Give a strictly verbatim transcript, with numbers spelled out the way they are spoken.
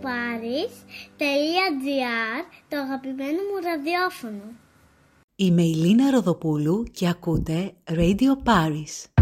paris.gr, το αγαπημένο μου ραδιόφωνο. Είμαι η Λίνα Ροδοπούλου και ακούτε Radio Paris.